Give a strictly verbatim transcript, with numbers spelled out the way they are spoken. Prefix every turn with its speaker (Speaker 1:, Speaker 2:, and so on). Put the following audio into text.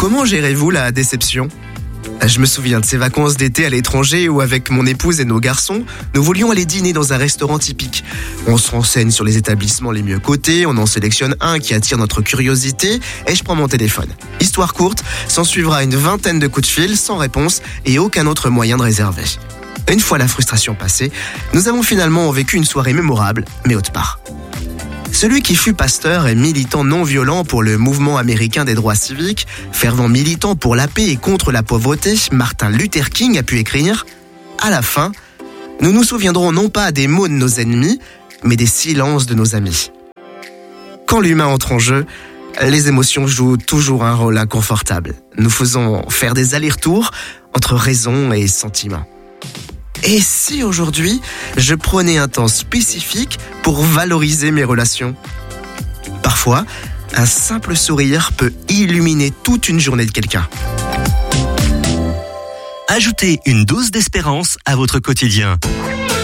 Speaker 1: Comment gérez-vous la déception ? Je me souviens de ces vacances d'été à l'étranger où avec mon épouse et nos garçons, nous voulions aller dîner dans un restaurant typique. On se renseigne sur les établissements les mieux cotés, on en sélectionne un qui attire notre curiosité et je prends mon téléphone. Histoire courte, s'en suivra une vingtaine de coups de fil sans réponse et aucun autre moyen de réserver. Une fois la frustration passée, nous avons finalement vécu une soirée mémorable, mais autre part. Celui qui fut pasteur et militant non violent pour le mouvement américain des droits civiques, fervent militant pour la paix et contre la pauvreté, Martin Luther King a pu écrire « À la fin, nous nous souviendrons non pas des mots de nos ennemis, mais des silences de nos amis. » Quand l'humain entre en jeu, les émotions jouent toujours un rôle inconfortable. Nous faisons faire des allers-retours entre raison et sentiment. Et si aujourd'hui, je prenais un temps spécifique pour valoriser mes relations ? Parfois, un simple sourire peut illuminer toute une journée de quelqu'un.
Speaker 2: Ajoutez une dose d'espérance à votre quotidien.